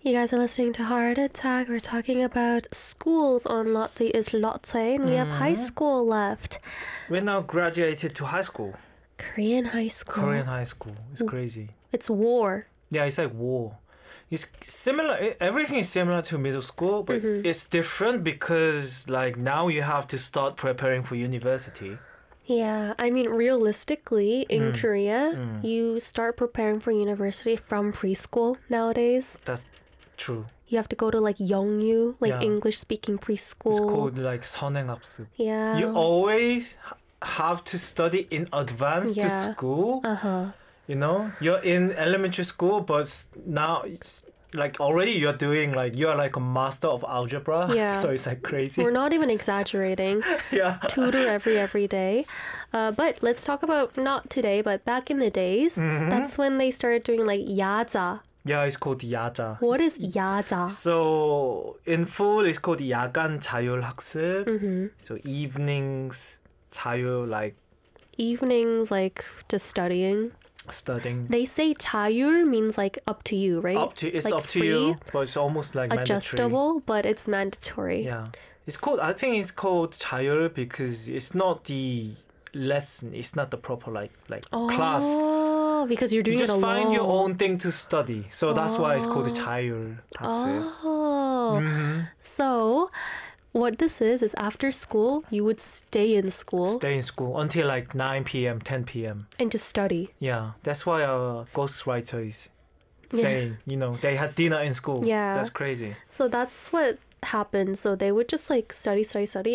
You guys are listening to Heart Attack. We're talking about schools on Lotte is Lotte, and we have high school left. We now graduated to high school. Korean high school. Korean high school. It's crazy. It's war. Yeah, it's like war. It's similar. Everything is similar to middle school, but it's different because like now you have to start preparing for university. Yeah, I mean, realistically, in Korea, you start preparing for university from preschool nowadays. That's true. You have to go to like Yeongyu, like Yeah. English-speaking preschool. It's called like 선행학습. Yeah. You always have to study in advance to Yeah. school. You know, you're in elementary school, but now it's like already you're doing like you're like a master of algebra. Yeah. So it's like crazy. We're not even exaggerating. Yeah. Tutor every day. But let's talk about not today, but back in the days. That's when they started doing like 야자. Yeah, it's called 야자. What is 야자? So in full, it's called 야간 자율학습. So evenings 자율, like Evenings, like just studying. studying. They say 자율 means like up to you, right? It's like up to free, you, but it's almost like adjustable, but it's mandatory. mandatory. Yeah, it's called. I think it's called 자율 because it's not the lesson. It's not the proper like class. Oh, because you're doing You it just alone. find your own thing to study. So that's why it's called 자율 학습. Oh, so what this is after school, you would stay in school Stay in school until like 9 p.m., 10 p.m. and just study. Yeah, that's why our ghostwriter is Yeah. saying, you know, they had dinner in school. Yeah. That's crazy. So that's what happened. So they would just like study,